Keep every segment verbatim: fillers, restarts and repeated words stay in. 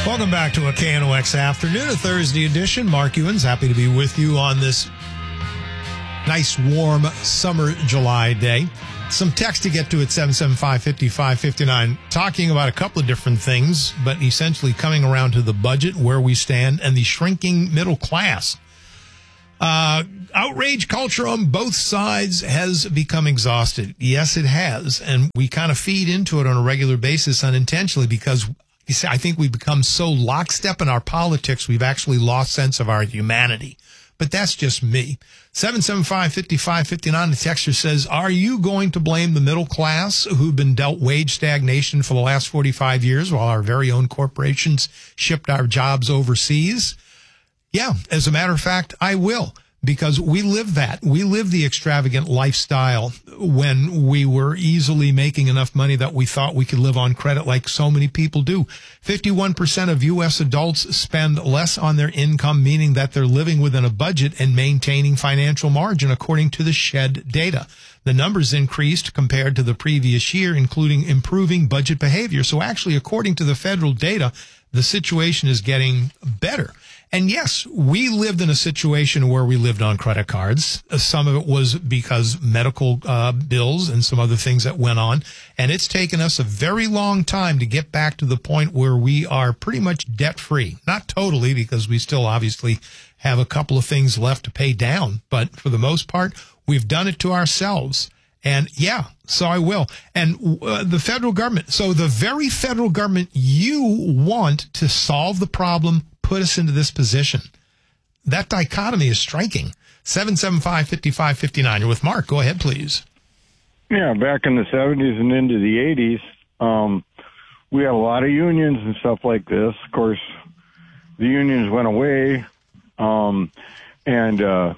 Welcome back to a K N O X afternoon, a Thursday edition. Mark Ewens, happy to be with you on this nice, warm summer July day. Some text to get to at seven seven five, five five five nine, talking about a couple of different things, but essentially coming around to the budget, where we stand, and the shrinking middle class. Uh, outrage culture on both sides has become exhausted. Yes, it has. And we kind of feed into it on a regular basis unintentionally because you see, I think we've become so lockstep in our politics, we've actually lost sense of our humanity. But that's just me. seven seven five, five five five nine, the texter says, are you going to blame the middle class who've been dealt wage stagnation for the last forty-five years while our very own corporations shipped our jobs overseas? Yeah, as a matter of fact, I will. Because we live that. We live the extravagant lifestyle when we were easily making enough money that we thought we could live on credit like so many people do. fifty-one percent of U S adults spend less on their income, meaning that they're living within a budget and maintaining financial margin, according to the SHED data. The numbers increased compared to the previous year, including improving budget behavior. So actually, according to the federal data, the situation is getting better. And yes, we lived in a situation where we lived on credit cards. Some of it was because medical uh, bills and some other things that went on. And it's taken us a very long time to get back to the point where we are pretty much debt-free. Not totally, because we still obviously have a couple of things left to pay down. But for the most part, we've done it to ourselves. And yeah, so I will. And uh, the federal government, so the very federal government you want to solve the problem, put us into this position. That dichotomy is striking. seven seven five, five five five nine. You're with Mark. Go ahead, please. Yeah, back in the seventies and into the eighties, um, we had a lot of unions and stuff like this. Of course, the unions went away, um, and uh,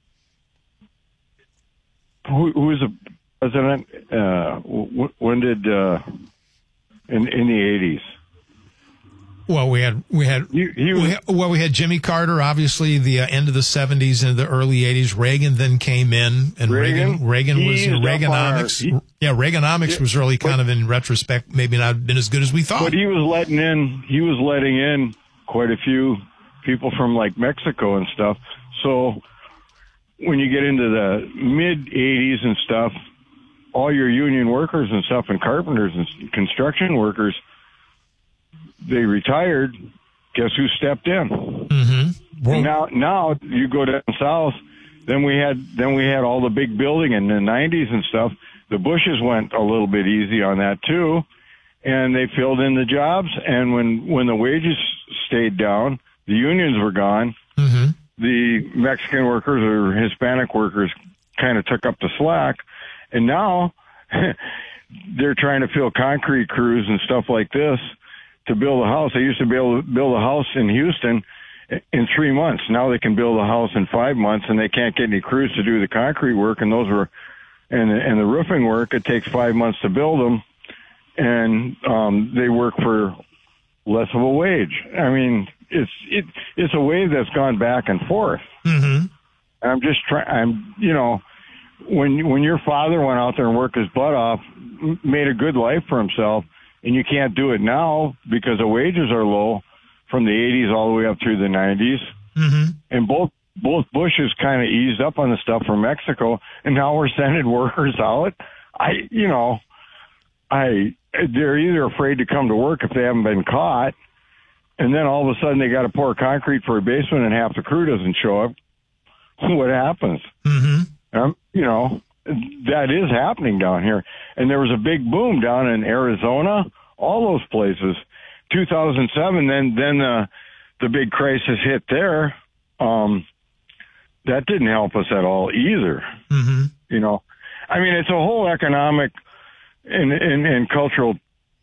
who, who was the president? Uh, w- when did uh, in in the eighties? Well, we had we had, he, he was, we had well we had Jimmy Carter, obviously the uh, end of the seventies and the early eighties. Reagan then came in, and Reagan Reagan, Reagan was Reaganomics. Our, he, yeah, Reaganomics it, was really kind but, of in retrospect maybe not been as good as we thought. But he was letting in he was letting in quite a few people from like Mexico and stuff. So when you get into the mid eighties and stuff, all your union workers and stuff and carpenters and construction workers, they retired. Guess who stepped in? Mm-hmm. Well, and now, now you go down south. Then we had, then we had all the big building in the nineties and stuff. The Bushes went a little bit easy on that too, and they filled in the jobs. And when when the wages stayed down, the unions were gone. Mm-hmm. The Mexican workers or Hispanic workers kind of took up the slack, and now they're trying to fill concrete crews and stuff like this to build a house. They used to be able to build a house in Houston in three months. Now they can build a house in five months, and they can't get any crews to do the concrete work. And those were, and and the roofing work, it takes five months to build them, and um, they work for less of a wage. I mean, it's it it's a wave that's gone back and forth. Mm-hmm. I'm just trying. I'm you know, when when your father went out there and worked his butt off, made a good life for himself. And you can't do it now because the wages are low from the eighties all the way up through the nineties. Mm-hmm. And both both Bushes kind of eased up on the stuff from Mexico, and now we're sending workers out. I, you know, I they're either afraid to come to work if they haven't been caught, and then all of a sudden they got to pour concrete for a basement and half the crew doesn't show up. What happens? Mm-hmm. Um, you know. That is happening down here. And there was a big boom down in Arizona, all those places. two thousand seven, then then uh, the big crisis hit there. Um, that didn't help us at all either. Mm-hmm. You know, I mean, it's a whole economic and, and, and cultural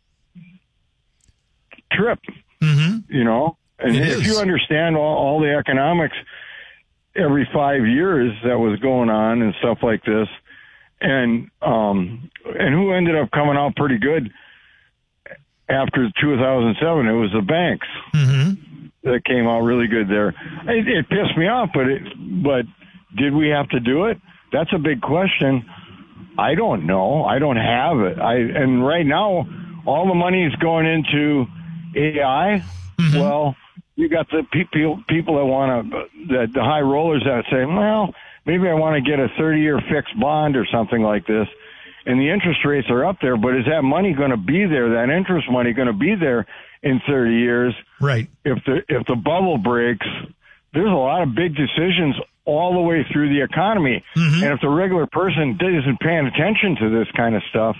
trip, mm-hmm. you know. And it if is. you understand all, all the economics every five years that was going on and stuff like this, And um, and who ended up coming out pretty good after two thousand seven? It was the banks mm-hmm. that came out really good there. It, it pissed me off, but it, but did we have to do it? That's a big question. I don't know. I don't have it. I and right now, all the money is going into A I, Mm-hmm. Well, you got the people people that want to the, the high rollers that say, well, maybe I want to get a thirty-year fixed bond or something like this, and the interest rates are up there. But is that money going to be there? That interest money going to be there in thirty years? Right. If the if the bubble breaks, there's a lot of big decisions all the way through the economy, mm-hmm. and if the regular person isn't paying attention to this kind of stuff,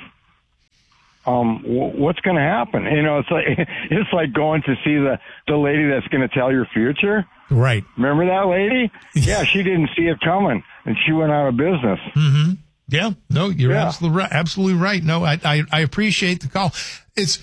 um, w- what's going to happen? You know, it's like it's like going to see the the lady that's going to tell your future. Right. Remember that lady? Yeah, she didn't see it coming, and she went out of business. Mm-hmm. Yeah. No, you're Yeah. absolutely right. Absolutely right. No, I, I I appreciate the call. It's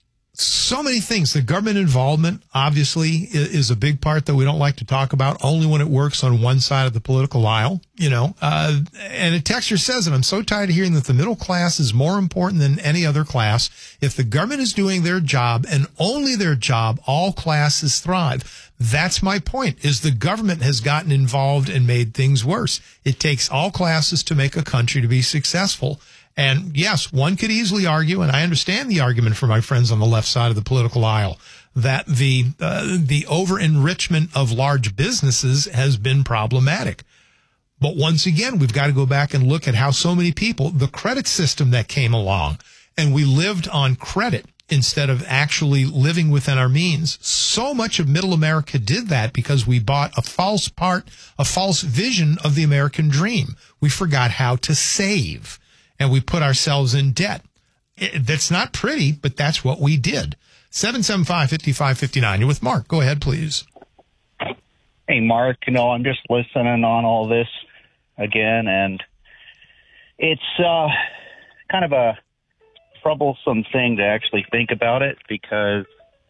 so many things. The government involvement, obviously, is, is a big part that we don't like to talk about, only when it works on one side of the political aisle, you know. Uh, and a texter says, and I'm so tired of hearing that the middle class is more important than any other class. If the government is doing their job and only their job, all classes thrive. That's my point, is the government has gotten involved and made things worse. It takes all classes to make a country to be successful. And yes, one could easily argue, and I understand the argument for my friends on the left side of the political aisle, that the uh, the over-enrichment of large businesses has been problematic. But once again, we've got to go back and look at how so many people, the credit system that came along, and we lived on credit instead of actually living within our means. So much of middle America did that because we bought a false part, a false vision of the American dream. We forgot how to save. And we put ourselves in debt. It, that's not pretty, but that's what we did. seven seven five, five five five nine. You're with Mark. Go ahead, please. Hey, Mark, you know, I'm just listening on all this again, and it's uh, kind of a troublesome thing to actually think about it because,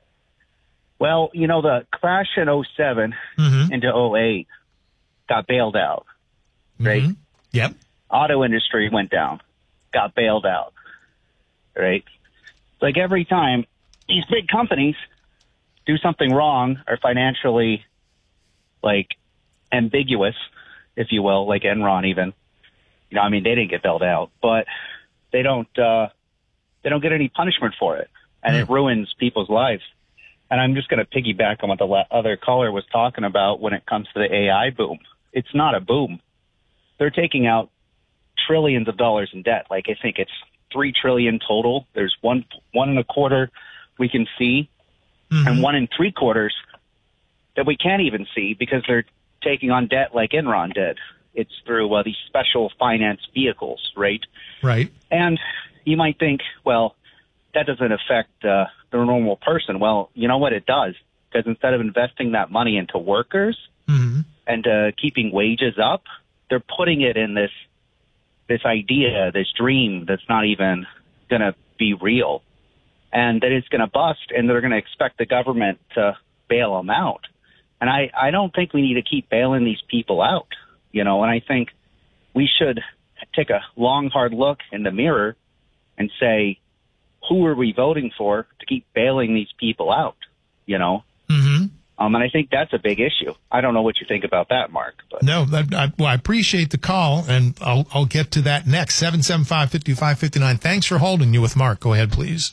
well, you know, the crash in oh seven mm-hmm. into oh eight got bailed out, right? Mm-hmm. Yep. Auto industry went down. Got bailed out, right? Like every time these big companies do something wrong or financially, like, ambiguous, if you will, like Enron even, you know, I mean, they didn't get bailed out, but they don't, uh, they don't get any punishment for it, and mm. it ruins people's lives. And I'm just going to piggyback on what the la- other caller was talking about when it comes to the A I boom. It's not a boom. They're taking out trillions of dollars in debt. Like, I think it's three trillion total. There's one, one and a quarter we can see, mm-hmm. and one and three quarters that we can't even see because they're taking on debt like Enron did. It's through uh, these special finance vehicles, right? Right. And you might think, well, that doesn't affect uh, the normal person. Well, you know what? It does, because instead of investing that money into workers mm-hmm. and uh, keeping wages up, they're putting it in this this idea, this dream that's not even going to be real, and that it's going to bust, and they're going to expect the government to bail them out. And I, I don't think we need to keep bailing these people out, you know, and I think we should take a long, hard look in the mirror and say, who are we voting for to keep bailing these people out, you know? Mm-hmm. Um, and I think that's a big issue. I don't know what you think about that, Mark. But. No, I, I, well, I appreciate the call, and I'll, I'll get to that next. seven seven five, five five five nine. Thanks for holding. You with Mark. Go ahead, please.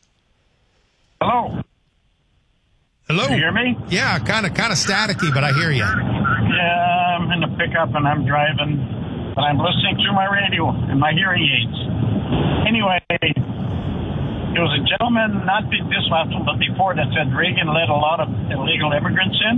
Hello. Hello. Can you hear me? Yeah, kind of kind of staticky, but I hear you. Yeah, I'm in the pickup and I'm driving, but I'm listening to my radio and my hearing aids. Anyway, there was a gentleman, not this last one, but before, that said Reagan let a lot of illegal immigrants in.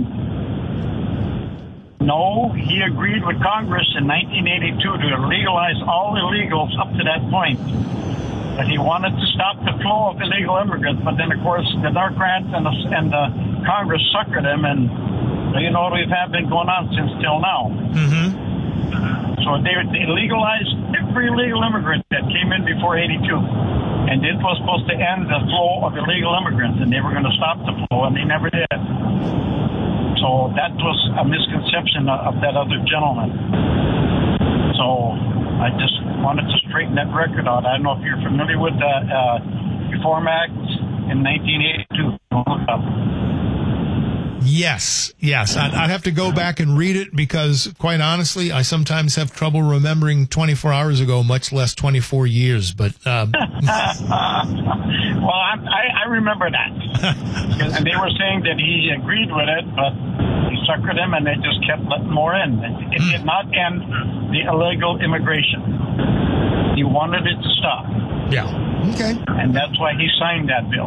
No, he agreed with Congress in nineteen eighty-two to legalize all illegals up to that point. But he wanted to stop the flow of illegal immigrants. But then, of course, the Democrats and the, and the Congress suckered him, and you know what we've had been going on since till now. Mm-hmm. So they, they legalized every illegal immigrant that came in before eighty-two. And it was supposed to end the flow of illegal immigrants, and they were going to stop the flow, and they never did. So that was a misconception of that other gentleman. So I just wanted to straighten that record out. I don't know if you're familiar with the uh, Reform Act in nineteen eighty-two. Yes, yes. I'd, I'd have to go back and read it because, quite honestly, I sometimes have trouble remembering twenty-four hours ago, much less twenty-four years. But um... well, I, I remember that. And they were saying that he agreed with it, but he suckered them, and they just kept letting more in. It did not end the illegal immigration. He wanted it to stop. Yeah. Okay. And that's why he signed that bill.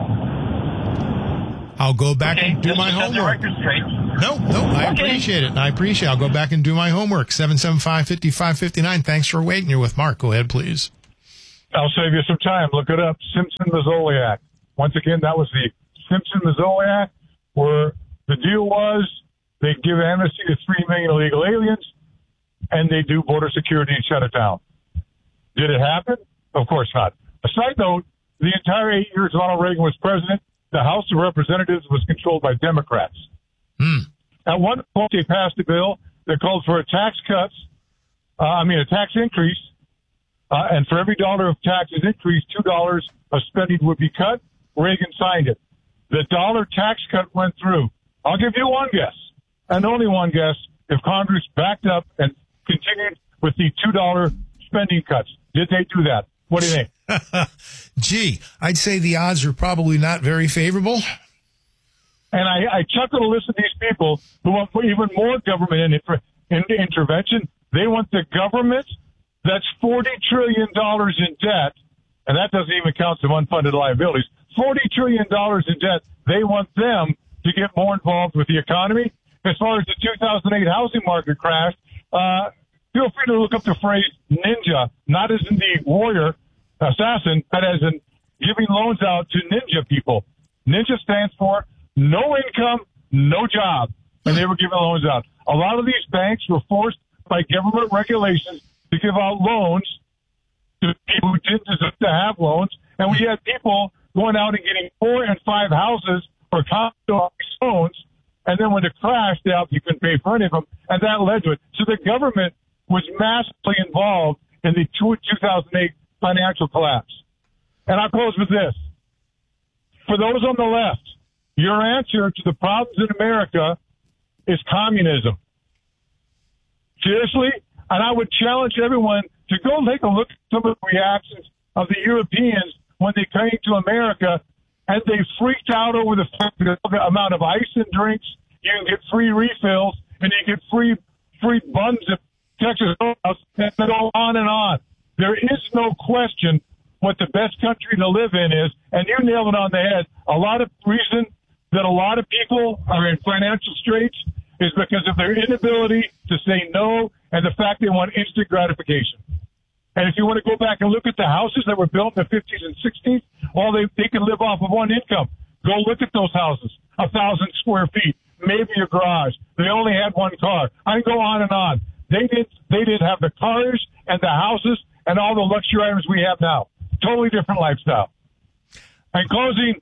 I'll go back Okay, and do just my to set the homework. record straight. No, no, I Okay. appreciate it. I appreciate it. I'll go back and do my homework. seven seven five, five five five nine. Thanks for waiting. You're with Mark. Go ahead, please. I'll save you some time. Look it up. Simpson-Mazzoli Act. Once again, that was the Simpson-Mazzoli Act, where the deal was they give amnesty to three million illegal aliens, and they do border security and shut it down. Did it happen? Of course not. A side note, the entire eight years Ronald Reagan was president, the House of Representatives was controlled by Democrats. Hmm. At one point, they passed a bill that called for a tax cuts, uh, I mean, a tax increase, uh, and for every dollar of taxes increased, two dollars of spending would be cut. Reagan signed it. The dollar tax cut went through. I'll give you one guess, and only one guess, if Congress backed up and continued with the two dollar spending cuts. Did they do that? What do you think? Gee, I'd say the odds are probably not very favorable. And I, I chuckle to listen to these people who want even more government in, in, intervention. They want the government that's forty trillion dollars in debt, and that doesn't even count some unfunded liabilities. forty trillion dollars in debt. They want them to get more involved with the economy. As far as the two thousand eight housing market crash, uh, feel free to look up the phrase ninja, not as in the warrior assassin, but as in giving loans out to ninja people. Ninja stands for no income, no job, and they were giving loans out. A lot of these banks were forced by government regulations to give out loans to people who didn't deserve to have loans, and we had people going out and getting four and five houses or condo loans, and then when it crashed, they out you couldn't pay for any of them, and that led to it. So the government was massively involved in the two thousand eight financial collapse. And I'll close with this. For those on the left, your answer to the problems in America is communism. Seriously? And I would challenge everyone to go take a look at some of the reactions of the Europeans when they came to America, and they freaked out over the fact that the amount of ice in drinks, you can get free refills, and you get free free buns at Texas Roadhouse, and they go on and on. There is no question what the best country to live in is, and you nailed it on the head. A lot of reason that a lot of people are in financial straits is because of their inability to say no and the fact they want instant gratification. And if you want to go back and look at the houses that were built in the fifties and sixties, all they, they can live off of one income. Go look at those houses, a thousand square feet, maybe a garage. They only had one car. I can go on and on. They did, they didn't have the cars and the houses and all the luxury items we have now. Totally different lifestyle. And closing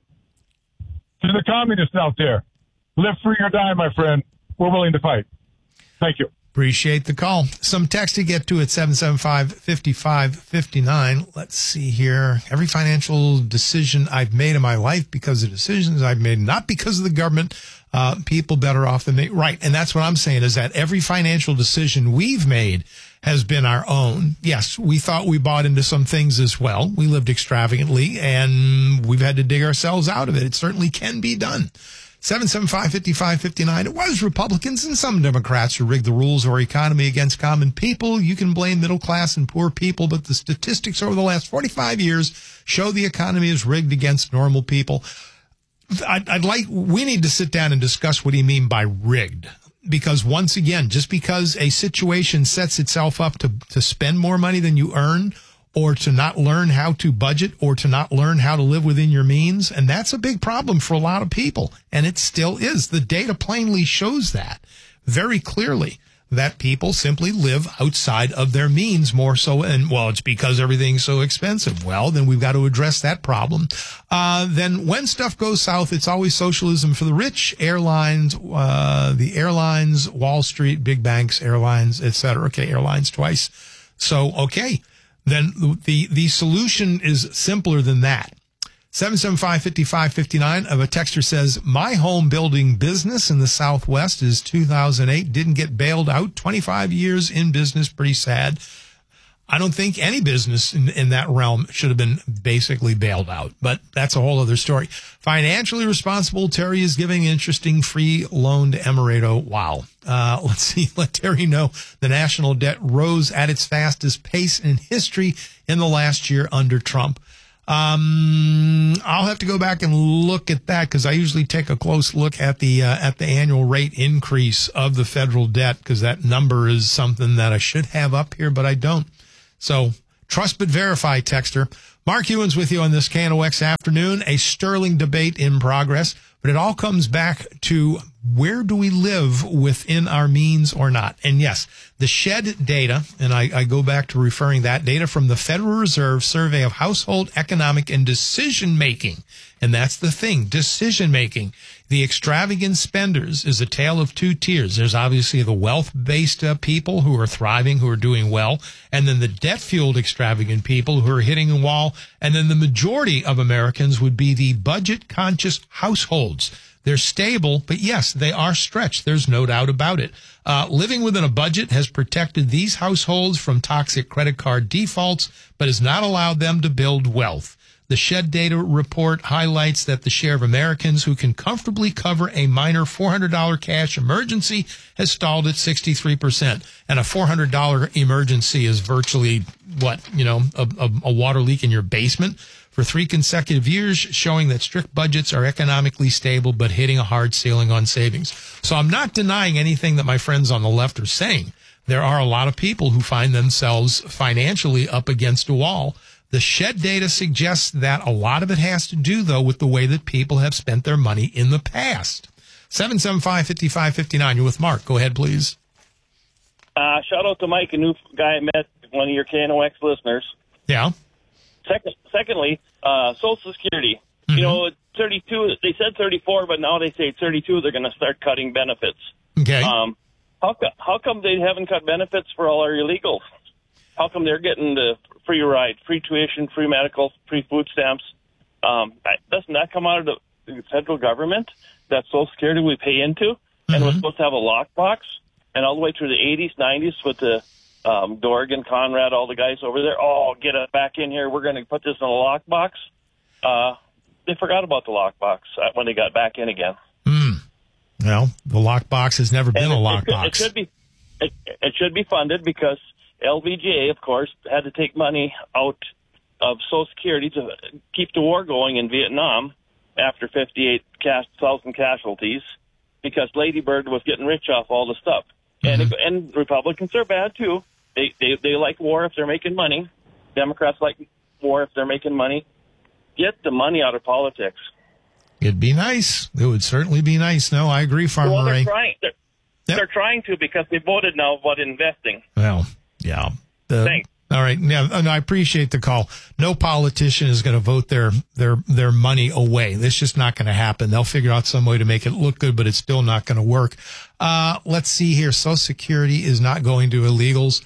to the communists out there, live free or die, my friend. We're willing to fight. Thank you. Appreciate the call. Some text to get to at seven seven five, five five five nine. Let's see here. Every financial decision I've made in my life because of decisions I've made, not because of the government, uh, people better off than me. Right. And that's what I'm saying is that every financial decision we've made has been our own. Yes, we thought we bought into some things as well. We lived extravagantly and we've had to dig ourselves out of it. It certainly can be done. seven seven five, five five five nine. It was Republicans and some Democrats who rigged the rules of our economy against common people. You can blame middle class and poor people, but the statistics over the last forty-five years show the economy is rigged against normal people. I'd, I'd like, we need to sit down and discuss what do you mean by rigged? Because once again, just because a situation sets itself up to, to spend more money than you earn, or to not learn how to budget, or to not learn how to live within your means. And that's a big problem for a lot of people. And it still is. The data plainly shows that very clearly, that people simply live outside of their means more so. And, well, it's because everything's so expensive. Well, then we've got to address that problem. Uh, then when stuff goes south, it's always socialism for the rich, airlines, uh, the airlines, Wall Street, big banks, airlines, et cetera. Okay, airlines twice. So, okay. Then the, the solution is simpler than that. seven seven five, five five five nine of a texter says, my home building business in the Southwest is two thousand eight, didn't get bailed out, twenty-five years in business, pretty sad. I don't think any business in, in that realm should have been basically bailed out, but that's a whole other story. Financially responsible, Terry is giving interesting free loan to Emirato. Wow. Uh, let's see. Let Terry know the national debt rose at its fastest pace in history in the last year under Trump. Um, I'll have to go back and look at that because I usually take a close look at the uh, at the annual rate increase of the federal debt because that number is something that I should have up here, but I don't. So trust but verify, texter. Mark Ewens with you on this K N O X afternoon. A sterling debate in progress, but it all comes back to where do we live within our means or not? And yes, the SHED data, and I, I go back to referring that data from the Federal Reserve Survey of Household Economic and Decision Making. And that's the thing, decision making. The extravagant spenders is a tale of two tiers. There's obviously the wealth-based uh, people who are thriving, who are doing well, and then the debt-fueled extravagant people who are hitting a wall. And then the majority of Americans would be the budget-conscious households. They're stable, but yes, they are stretched. There's no doubt about it. Uh, living within a budget has protected these households from toxic credit card defaults, but has not allowed them to build wealth. The SHED data report highlights that the share of Americans who can comfortably cover a minor four hundred dollars cash emergency has stalled at sixty-three percent. And a four hundred dollars emergency is virtually, what, you know, a, a, a water leak in your basement for three consecutive years, showing that strict budgets are economically stable but hitting a hard ceiling on savings. So I'm not denying anything that my friends on the left are saying. There are a lot of people who find themselves financially up against a wall. The SHED data suggests that a lot of it has to do, though, with the way that people have spent their money in the past. seven seven five, five five five nine. You're with Mark. Go ahead, please. Uh, shout out to Mike, a new guy I met, one of your K N O X listeners. Yeah. Second, secondly, uh, Social Security. Mm-hmm. You know, thirty-two, they said thirty-four, but now they say thirty-two, they're going to start cutting benefits. Okay. Um, how, co- how come they haven't cut benefits for all our illegals? How come they're getting the free ride, free tuition, free medical, free food stamps? Um, doesn't that come out of the, the federal government, that Social Security we pay into? Mm-hmm. And we're supposed to have a lockbox? And all the way through the eighties, nineties with the um, Dorgan, Conrad, all the guys over there, oh, get us back in here. We're going to put this in a lockbox. Uh, they forgot about the lockbox when they got back in again. Mm. Well, the lockbox has never been and a it, lockbox. It, it should be. It, it should be funded because L B J A, of course, had to take money out of Social Security to keep the war going in Vietnam after fifty-eight thousand casualties because Lady Bird was getting rich off all the stuff. Mm-hmm. And and Republicans are bad, too. They, they, they like war if they're making money. Democrats like war if they're making money. Get the money out of politics. It'd be nice. It would certainly be nice. No, I agree, Farmer well, they're Ray. Trying, they're, yep. they're trying to because they voted now about investing. Well, yeah. Uh, Thanks. All right. Yeah, and I appreciate the call. No politician is going to vote their, their, their money away. That's just not going to happen. They'll figure out some way to make it look good, but it's still not going to work. Uh, let's see here. Social Security is not going to illegals.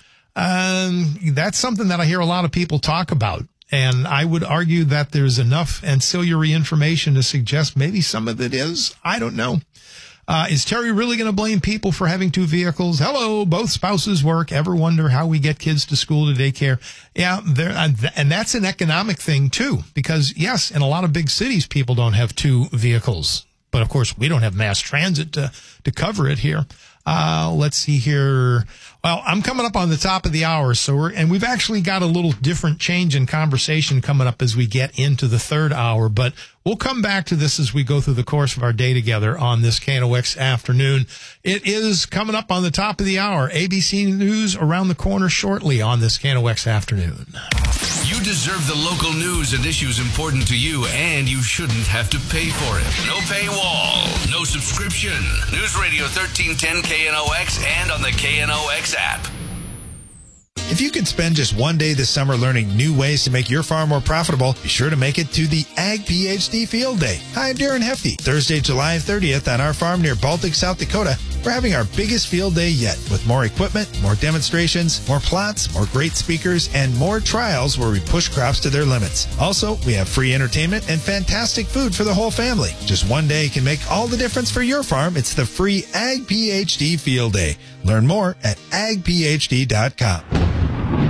Um, that's something that I hear a lot of people talk about. And I would argue that there's enough ancillary information to suggest maybe some of it is. I don't know. Uh, is Terry really going to blame people for having two vehicles? Hello, both spouses work. Ever wonder how we get kids to school, to daycare? Yeah, there, and that's an economic thing, too, because, yes, in a lot of big cities, people don't have two vehicles. But, of course, we don't have mass transit to, to cover it here. Uh, let's see here. Well, I'm coming up on the top of the hour, so we're, and we've actually got a little different change in conversation coming up as we get into the third hour, but we'll come back to this as we go through the course of our day together on this K N O X afternoon. It is coming up on the top of the hour. A B C News around the corner shortly on this K N O X afternoon. You deserve the local news and issues important to you, and you shouldn't have to pay for it. No paywall, no subscription. News Radio thirteen ten K N O X and on the K N O X app. If you could spend just one day this summer learning new ways to make your farm more profitable, be sure to make it to the Ag PhD Field Day. Hi, I'm Darren Hefty. Thursday, July thirtieth on our farm near Baltic, South Dakota, we're having our biggest field day yet with more equipment, more demonstrations, more plots, more great speakers, and more trials where we push crops to their limits. Also, we have free entertainment and fantastic food for the whole family. Just one day can make all the difference for your farm. It's the free Ag PhD Field Day. Learn more at ag p h d dot com.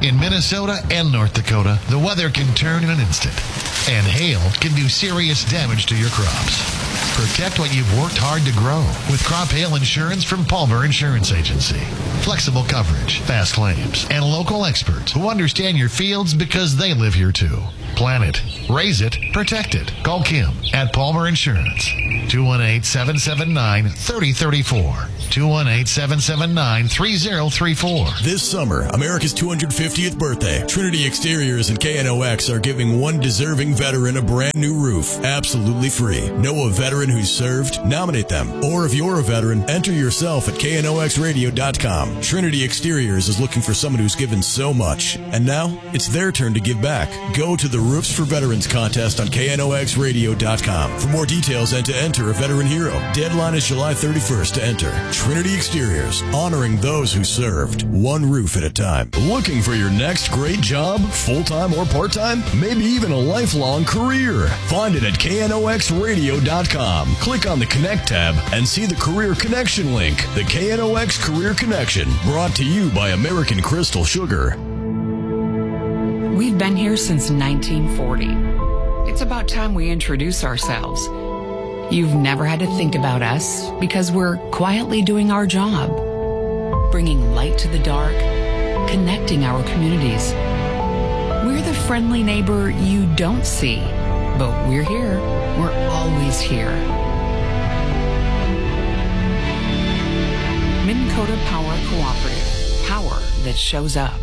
In Minnesota and North Dakota, the weather can turn in an instant, and hail can do serious damage to your crops. Protect what you've worked hard to grow with crop hail insurance from Palmer Insurance Agency. Flexible coverage, fast claims, and local experts who understand your fields because they live here too. Plan it, raise it, protect it. Call Kim at Palmer Insurance. two one eight, seven seven nine, three zero three four. two one eight, seven seven nine, three zero three four. This summer, America's two hundred fiftieth birthday, Trinity Exteriors and K N O X are giving one deserving veteran a brand new roof, absolutely free. Know a veteran who's served? Nominate them. Or if you're a veteran, enter yourself at K N O X radio dot com. Trinity Exteriors is looking for someone who's given so much, and now it's their turn to give back. Go to the Roofs for Veterans contest on K N O X radio dot com for more details and to enter a veteran hero. Deadline is July thirty-first to enter. Trinity Exteriors, honoring those who served, one roof at a time. Looking for your next great job, full-time or part-time? Maybe even a lifelong career? Find it at K N O X radio dot com. Click on the Connect tab and see the Career Connection link. The K N O X Career Connection, brought to you by American Crystal Sugar. We've been here since nineteen forty. It's about time we introduce ourselves. You've never had to think about us because we're quietly doing our job, bringing light to the dark, connecting our communities. We're the friendly neighbor you don't see, but we're here. We're always here. Minn Kota Power Cooperative. Power that shows up.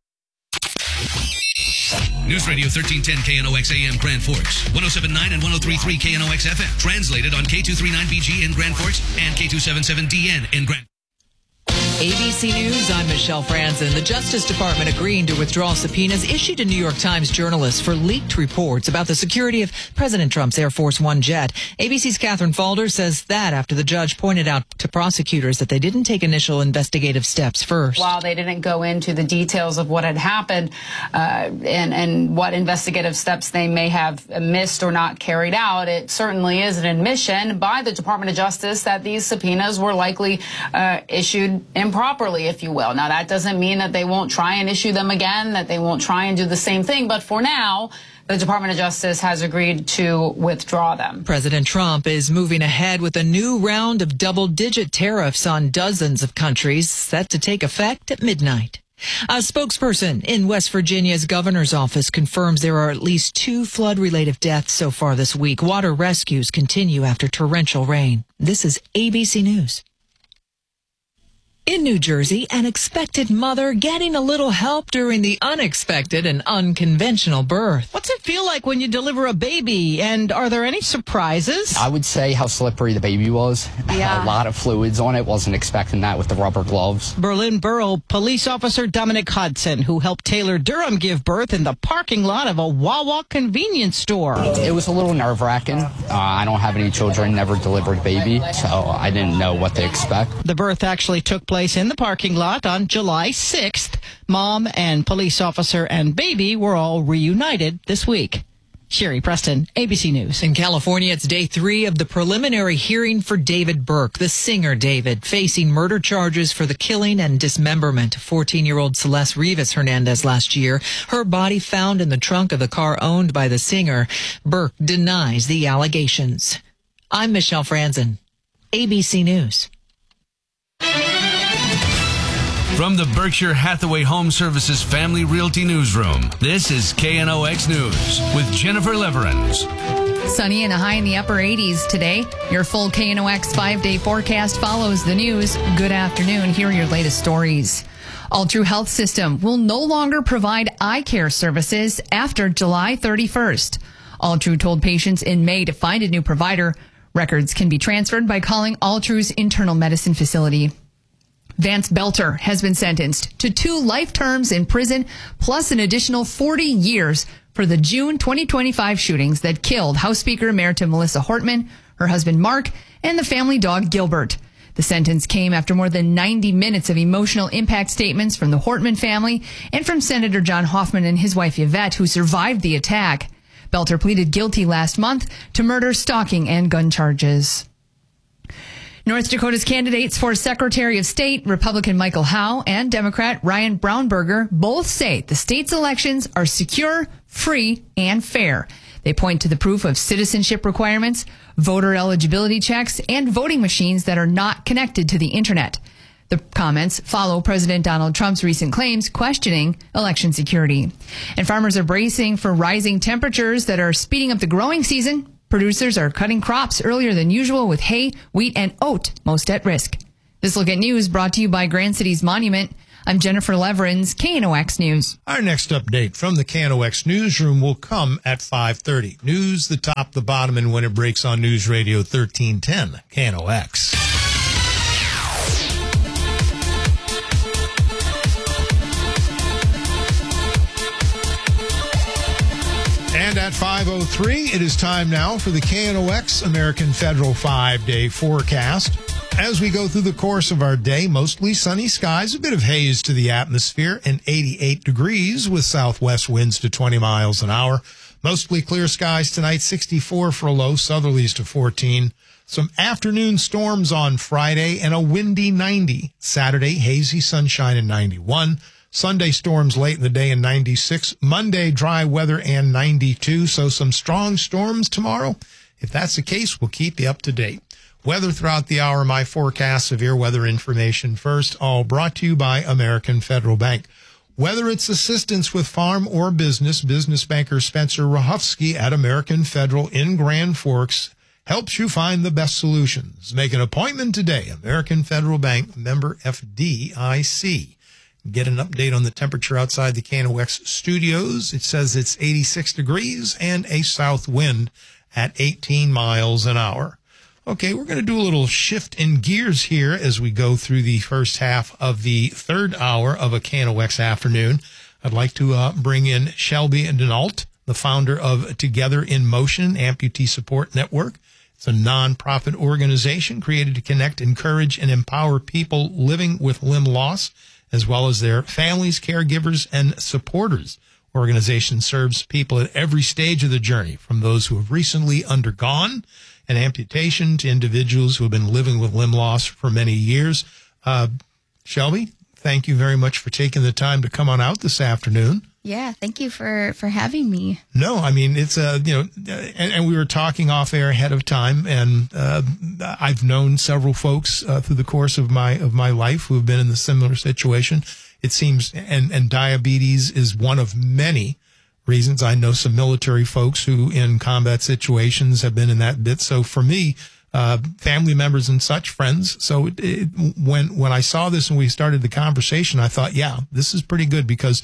News Radio thirteen ten K N O X A M Grand Forks, one oh seven point nine and one oh three point three K N O X F M. Translated on K two thirty-nine B G in Grand Forks and K two seventy-seven D N in Grand. A B C News, I'm Michelle Franzen. The Justice Department agreeing to withdraw subpoenas issued to New York Times journalists for leaked reports about the security of President Trump's Air Force One jet. A B C's Catherine Falder says that after the judge pointed out to prosecutors that they didn't take initial investigative steps first. While they didn't go into the details of what had happened uh, and, and what investigative steps they may have missed or not carried out, it certainly is an admission by the Department of Justice that these subpoenas were likely uh, issued improperly, if you will. Now, that doesn't mean that they won't try and issue them again, that they won't try and do the same thing. But for now, the Department of Justice has agreed to withdraw them. President Trump is moving ahead with a new round of double-digit tariffs on dozens of countries set to take effect at midnight. A spokesperson in West Virginia's governor's office confirms there are at least two flood-related deaths so far this week. Water rescues continue after torrential rain. This is A B C News. In New Jersey, an expected mother getting a little help during the unexpected and unconventional birth. What's it feel like when you deliver a baby? And are there any surprises? I would say how slippery the baby was. Yeah. A lot of fluids on it. Wasn't expecting that with the rubber gloves. Berlin Borough Police Officer Dominic Hudson, who helped Taylor Durham give birth in the parking lot of a Wawa convenience store. It was a little nerve-wracking. Uh, I don't have any children, never delivered a baby, so I didn't know what to expect. The birth actually took place in the parking lot on July sixth. Mom and police officer and baby were all reunited this week. Sherry Preston, A B C News. In California, it's day three of the preliminary hearing for David Burke, the singer David, facing murder charges for the killing and dismemberment of fourteen-year-old Celeste Rivas Hernandez last year. Her body found in the trunk of the car owned by the singer. Burke denies the allegations. I'm Michelle Franzen, A B C News. From the Berkshire Hathaway Home Services Family Realty Newsroom, this is K N O X News with Jennifer Leverins. Sunny and a high in the upper eighties today. Your full K N O X five-day forecast follows the news. Good afternoon. Here are your latest stories. Altru Health System will no longer provide eye care services after July thirty-first. Altru told patients in May to find a new provider. Records can be transferred by calling Altru's internal medicine facility. Vance Belter has been sentenced to two life terms in prison, plus an additional forty years for the June twenty twenty-five shootings that killed House Speaker Emerita Melissa Hortman, her husband Mark, and the family dog Gilbert. The sentence came after more than ninety minutes of emotional impact statements from the Hortman family and from Senator John Hoffman and his wife Yvette, who survived the attack. Belter pleaded guilty last month to murder, stalking, and gun charges. North Dakota's candidates for Secretary of State, Republican Michael Howe and Democrat Ryan Brownberger, both say the state's elections are secure, free, and fair. They point to the proof of citizenship requirements, voter eligibility checks, and voting machines that are not connected to the internet. The comments follow President Donald Trump's recent claims questioning election security. And farmers are bracing for rising temperatures that are speeding up the growing season. Producers are cutting crops earlier than usual with hay, wheat, and oat most at risk. This Look at News brought to you by Grand Cities Monument. I'm Jennifer Leverins, K N O X News. Our next update from the K N O X newsroom will come at five thirty. News, the top, the bottom, and when it breaks on News Radio thirteen ten, K N O X. And at five oh three, it is time now for the K N O X American Federal five-day forecast. As we go through the course of our day, mostly sunny skies, a bit of haze to the atmosphere, and eighty-eight degrees with southwest winds to twenty miles an hour. Mostly clear skies tonight, sixty-four for a low, southerlies to fourteen. Some afternoon storms on Friday and a windy ninety. Saturday, hazy sunshine and ninety-one. Sunday storms late in the day and ninety-six. Monday, dry weather and ninety-two. So some strong storms tomorrow. If that's the case, we'll keep you up to date. Weather throughout the hour, my forecast, severe weather information first, all brought to you by American Federal Bank. Whether it's assistance with farm or business, business banker Spencer Rahofsky at American Federal in Grand Forks helps you find the best solutions. Make an appointment today. American Federal Bank, member F D I C. Get an update on the temperature outside the K N O X studios. It says it's eighty-six degrees and a south wind at eighteen miles an hour. Okay, we're going to do a little shift in gears here as we go through the first half of the third hour of a K N O X afternoon. I'd like to uh, bring in Shelby Denault, the founder of Together in Motion Amputee Support Network. It's a nonprofit organization created to connect, encourage, and empower people living with limb loss, as well as their families, caregivers, and supporters. Organization serves people at every stage of the journey, from those who have recently undergone an amputation to individuals who have been living with limb loss for many years. Uh, Shelby, thank you very much for taking the time to come on out this afternoon. Yeah, thank you for, for having me. No, I mean, it's, uh, you know, and, and we were talking off air ahead of time, and uh, I've known several folks uh, through the course of my of my life who have been in the similar situation. It seems, and, and diabetes is one of many reasons. I know some military folks who in combat situations have been in that bit. So for me, uh, family members and such, friends. So it, it, when, when I saw this and we started the conversation, I thought, yeah, this is pretty good, because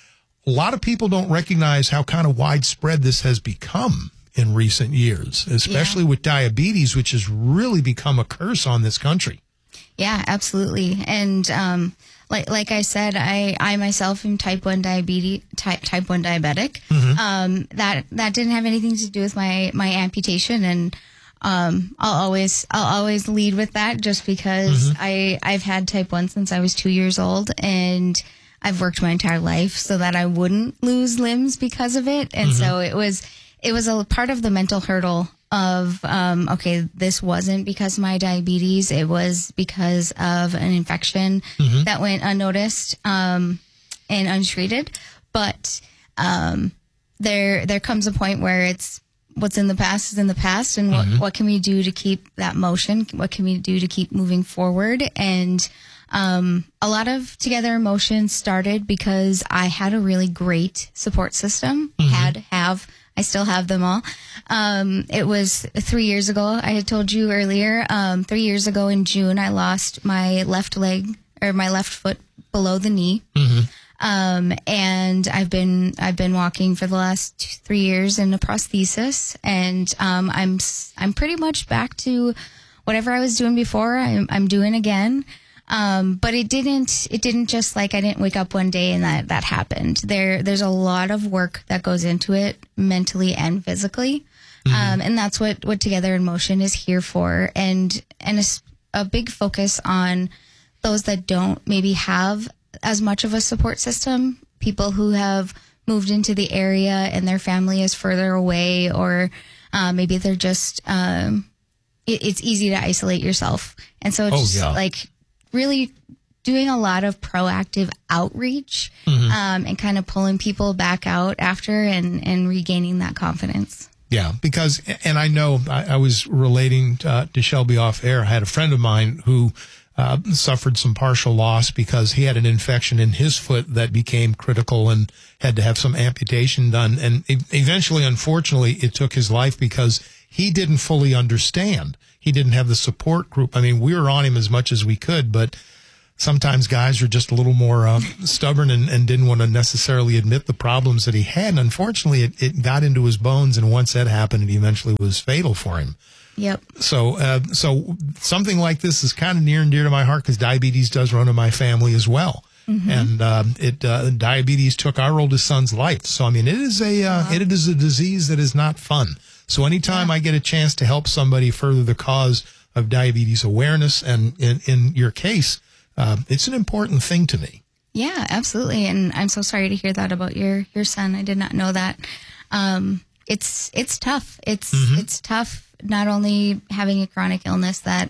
a lot of people don't recognize how kind of widespread this has become in recent years, especially yeah. with diabetes, which has really become a curse on this country. Yeah, absolutely. And, um, Like like I said, I, I myself am type one diabetes type type one diabetic. Mm-hmm. Um, that that didn't have anything to do with my, my amputation, and um, I'll always I'll always lead with that, just because mm-hmm. I I've had type one since I was two years old, and I've worked my entire life so that I wouldn't lose limbs because of it, and mm-hmm. so it was it was a part of the mental hurdle of, um, okay, this wasn't because of my diabetes. It was because of an infection mm-hmm. that went unnoticed, um, and untreated. But, um, there, there comes a point where it's what's in the past is in the past. And mm-hmm. what, what can we do to keep that motion? What can we do to keep moving forward? And, um, a lot of Together in Motion started because I had a really great support system, mm-hmm. had, have, I still have them all. Um, it was three years ago. I had told you earlier, um, three years ago in June, I lost my left leg or my left foot below the knee. Mm-hmm. Um, and I've been, I've been walking for the last two, three years in a prosthesis, and, um, I'm, I'm pretty much back to whatever I was doing before. I'm, I'm doing again. Um, but it didn't, it didn't just like, I didn't wake up one day and that, that happened. There, there's a lot of work that goes into it mentally and physically. Mm-hmm. Um, and that's what, what Together in Motion is here for. And, and a, a big focus on those that don't maybe have as much of a support system, people who have moved into the area and their family is further away, or, uh, maybe they're just, um, it, it's easy to isolate yourself. And so it's Oh, just yeah. like really doing a lot of proactive outreach Mhm. um, and kind of pulling people back out after and, and regaining that confidence. Yeah, because, and I know I, I was relating uh, to Shelby off air. I had a friend of mine who uh, suffered some partial loss because he had an infection in his foot that became critical and had to have some amputation done. And e- eventually, unfortunately, it took his life because he didn't fully understand. He didn't have the support group. I mean, we were on him as much as we could, but sometimes guys are just a little more uh, stubborn and, and didn't want to necessarily admit the problems that he had. And unfortunately, it, it got into his bones. And once that happened, it eventually was fatal for him. Yep. So, uh, so something like this is kind of near and dear to my heart because diabetes does run in my family as well. Mhm. And uh, it uh, diabetes took our oldest son's life. So, I mean, it is a uh, Wow. it is a disease that is not fun. So, anytime I get a chance to help somebody further the cause of diabetes awareness, and in, in your case, uh, it's an important thing to me. Yeah, absolutely. And I'm so sorry to hear that about your, your son. I did not know that. Um, it's, it's tough. It's, Mhm. it's tough not only having a chronic illness that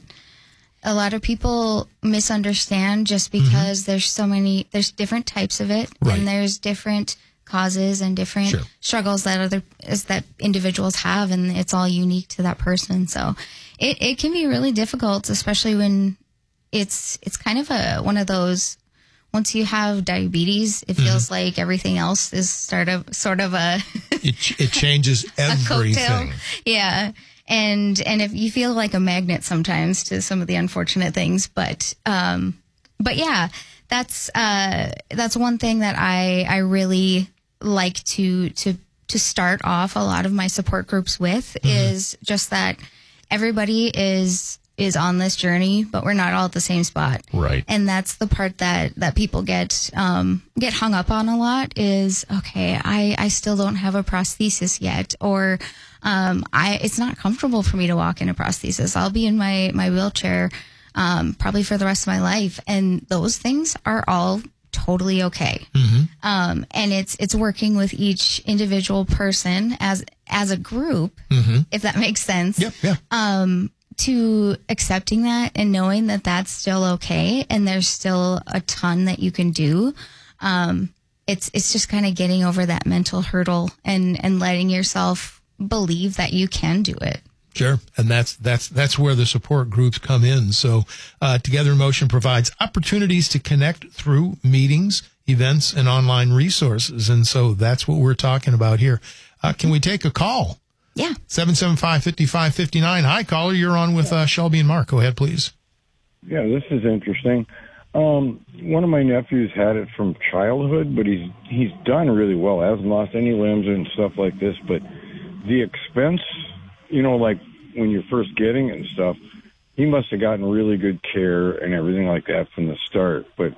a lot of people misunderstand just because there's so many, there's different types of it Right. and there's different causes and different Sure. struggles that other, is that individuals have, and it's all unique to that person. So it, it can be really difficult, especially when it's, it's kind of a, one of those, once you have diabetes, it feels like everything else is sort of, sort of a, It, ch- it changes a coattail. everything. Yeah. And, and if you feel like a magnet sometimes to some of the unfortunate things, but, um, but yeah, that's, uh, that's one thing that I, I really like to, to, to start off a lot of my support groups with is just that everybody is, is on this journey, but we're not all at the same spot. Right. And that's the part that, that people get, um, get hung up on a lot is, okay, I, I still don't have a prosthesis yet, or, um, I, it's not comfortable for me to walk in a prosthesis. I'll be in my, my wheelchair, um, probably for the rest of my life. And those things are all totally okay. Um, and it's, it's working with each individual person as, as a group, Mm-hmm. if that makes sense. Yep. Yeah. Um, to accepting that and knowing that that's still okay and there's still a ton that you can do. Um, it's, it's just kind of getting over that mental hurdle and, and letting yourself believe that you can do it. Sure. And that's, that's, that's where the support groups come in. So, uh, Together in Motion provides opportunities to connect through meetings, events, and online resources. And so that's what we're talking about here. Uh, can we take a call? Yeah. seven seven five, five five five nine. Hi, caller. You're on with uh, Shelby and Mark. Go ahead, please. Yeah, this is interesting. Um, one of my nephews had it from childhood, but he's he's done really well. Hasn't lost any limbs and stuff like this. But the expense, you know, like when you're first getting it and stuff, he must have gotten really good care and everything like that from the start. But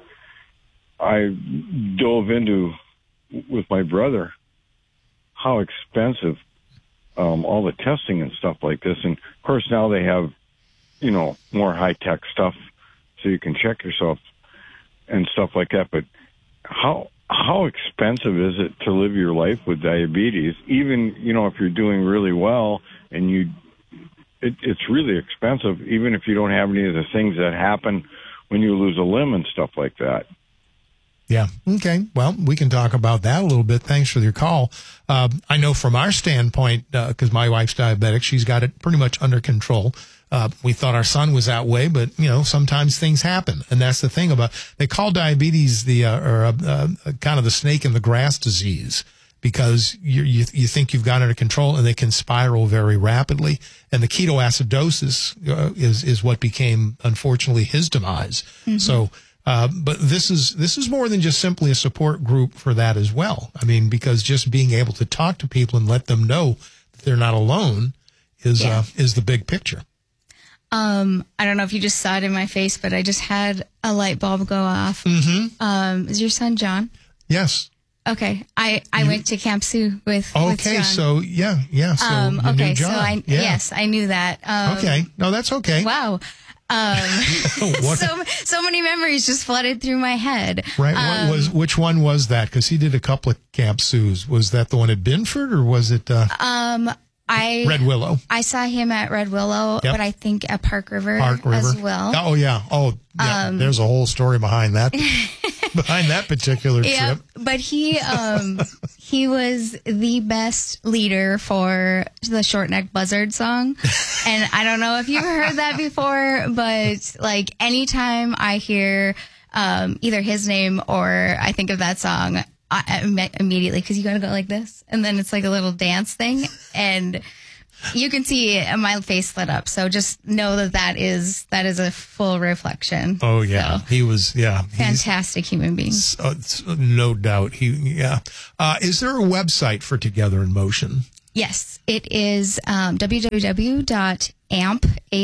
I dove into with my brother how expensive um, all the testing and stuff like this. And of course now they have, you know, more high tech stuff so you can check yourself and stuff like that. But how, how expensive is it to live your life with diabetes? Even, you know, if you're doing really well and you, it, it's really expensive, even if you don't have any of the things that happen when you lose a limb and stuff like that. Yeah. Okay. Well, we can talk about that a little bit. Thanks for your call. Uh, I know from our standpoint, because uh, my wife's diabetic, she's got it pretty much under control. Uh, we thought our son was that way, but you know, sometimes things happen, and that's the thing about. They call diabetes the uh, or uh, uh, kind of the snake in the grass disease because you you you think you've got it under control, and they can spiral very rapidly. And the ketoacidosis uh, is is what became, unfortunately, his demise. Mm-hmm. So. Uh, but this is this is more than just simply a support group for that as well. I mean, because just being able to talk to people and let them know that they're not alone is Yeah. uh, is the big picture. Um, I don't know if you just saw it in my face, but I just had a light bulb go off. Mm-hmm. Um, is your son John? Yes. Okay. I, I went to Camp Sue with, with Okay. John. So yeah, yeah. So um, you okay. knew John. So I, yeah. yes, I knew that. Um, Okay. No, that's okay. Wow. Um, What- so, so many memories just flooded through my head. Right. Um, what was which one was that? Because he did a couple of Camp Sues. Was that the one at Binford or was it? Uh, Um, I Red Willow. I saw him at Red Willow, Yep. but I think at Park River, Park River as well. Oh yeah. Oh yeah. Um, There's a whole story behind that. behind that particular Yeah, trip. but he um he was the best leader for the Short Neck Buzzard song. And I don't know if you've heard that before, but like anytime I hear um either his name or I think of that song, I, I immediately, because you got to go like this, and then it's like a little dance thing, and you can see my face lit up. So just know that that is that is a full reflection. Oh yeah, So, he was yeah fantastic human being. Uh, no doubt. He yeah. Uh, is there a website for Together in Motion? Yes, it is um, w w w dot amp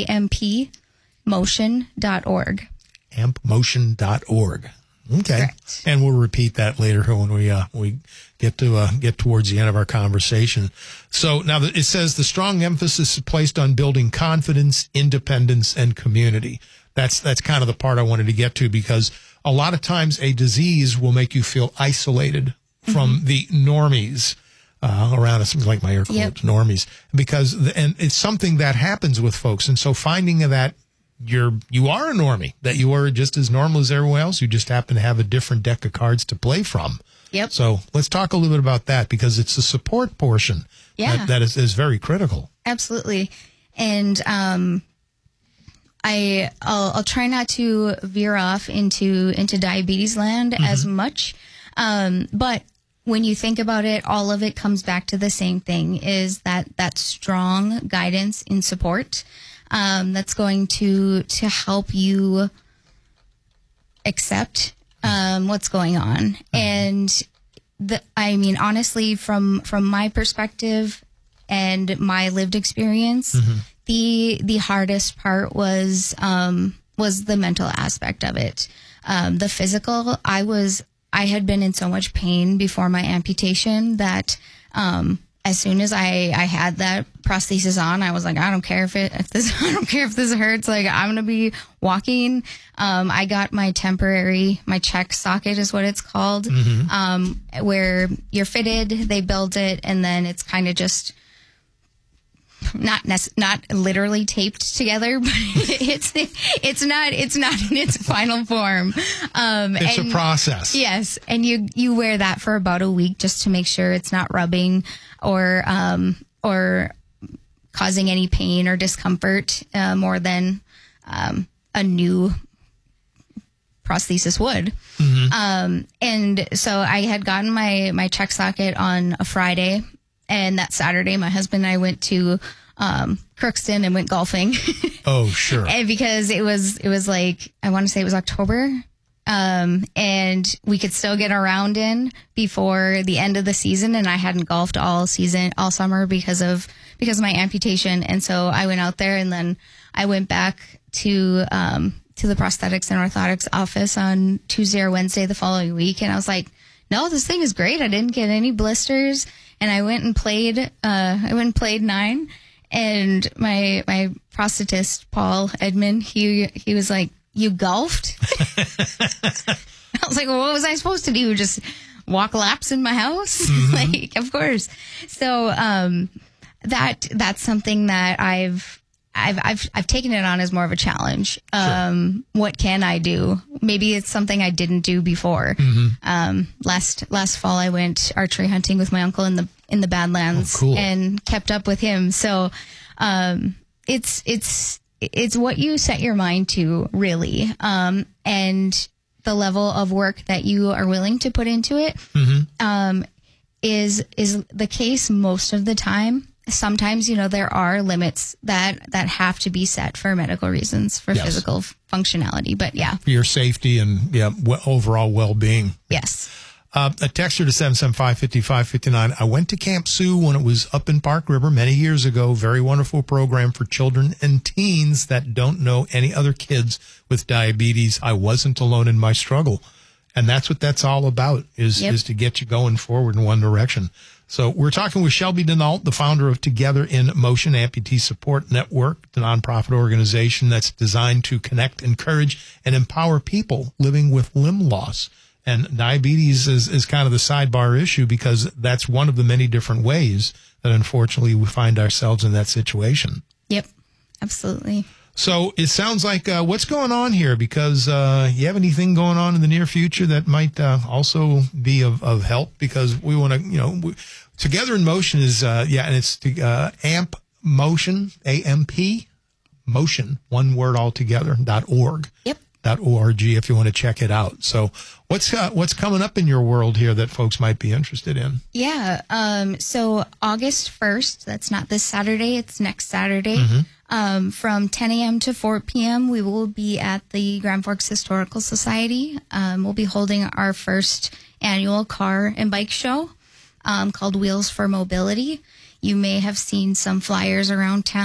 motion dot org. amp motion dot org. Okay. Correct. And we'll repeat that later when we uh, we get to uh, get towards the end of our conversation. So now it says the strong emphasis is placed on building confidence, independence, and community. That's that's kind of the part I wanted to get to, because a lot of times a disease will make you feel isolated from mm-hmm. the normies uh, around us, like my air quotes, yep. normies, because the, and it's something that happens with folks, and so finding that you're you are a normie, that you are just as normal as everyone else. You just happen to have a different deck of cards to play from. Yep. So let's talk a little bit about that, because it's the support portion yeah. that, that is, is very critical. Absolutely. And um, I I'll, I'll try not to veer off into into diabetes land mm-hmm. as much, um, but when you think about it, all of it comes back to the same thing: is that that strong guidance and support. Um, that's going to to help you accept um, what's going on. Mm-hmm. And the, I mean, honestly, from from my perspective and my lived experience, mm-hmm. the the hardest part was um, was the mental aspect of it. Um, the physical, I was I had been in so much pain before my amputation that. Um, As soon as I, I had that prosthesis on, I was like, I don't care if it, if this, I don't care if this hurts. Like, I'm going to be walking. Um, I got my temporary, my check socket is what it's called, mm-hmm. um, where you're fitted, they build it, and then it's kind of just not nec- not literally taped together, but it's it's not it's not in its final form. Um, it's and, a process. Yes, and you you wear that for about a week just to make sure it's not rubbing or um, or causing any pain or discomfort uh, more than um, a new prosthesis would. Mm-hmm. Um, and so I had gotten my my check socket on a Friday. And that Saturday, my husband and I went to um, Crookston and went golfing. Oh, sure. And because it was, it was like, I want to say it was October. Um, and we could still get around in before the end of the season. And I hadn't golfed all season, all summer because of, because of my amputation. And so I went out there, and then I went back to, um, to the prosthetics and orthotics office on Tuesday or Wednesday the following week. And I was like, no, this thing is great. I didn't get any blisters. And I went and played, uh, I went and played nine, and my, my prosthetist, Paul Edmond, he, he was like, you golfed? I was like, well, what was I supposed to do? Just walk laps in my house? Mm-hmm. Like, of course. So, um, that, that's something that I've, I've, I've, I've taken it on as more of a challenge. Um, sure. What can I do? Maybe it's something I didn't do before. Mm-hmm. Um, last, last fall I went archery hunting with my uncle in the, in the Badlands. Oh, cool. And kept up with him. So, um, it's, it's, it's what you set your mind to, really. Um, and the level of work that you are willing to put into it, mm-hmm. um, is, is the case most of the time. Sometimes, you know, there are limits that, that have to be set for medical reasons, for yes. physical f- functionality. But yeah. For your safety and yeah, w- overall well-being. Yes. Uh, a texter to seven seven five, five five five nine. I went to Camp Sioux when it was up in Park River many years ago. Very wonderful program for children and teens that don't know any other kids with diabetes. I wasn't alone in my struggle. And that's what that's all about, is, yep. is to get you going forward in one direction. So we're talking with Shelby Denault, the founder of Together in Motion Amputee Support Network, the nonprofit organization that's designed to connect, encourage, and empower people living with limb loss. And diabetes is, is kind of the sidebar issue, because that's one of the many different ways that unfortunately we find ourselves in that situation. Yep, absolutely. So it sounds like uh, what's going on here? Because uh, you have anything going on in the near future that might uh, also be of, of help? Because we want to, you know, we, Together in Motion is, uh, yeah, and it's uh, A M P Motion, A M P Motion, one word altogether, dot org. Yep. Dot org if you want to check it out. So what's uh, what's coming up in your world here that folks might be interested in? Yeah. Um, so August first, that's not this Saturday, it's next Saturday. Mm-hmm. Um, from ten a.m. to four p.m., we will be at the Grand Forks Historical Society. Um, we'll be holding our first annual car and bike show um, called Wheels for Mobility. You may have seen some flyers around town.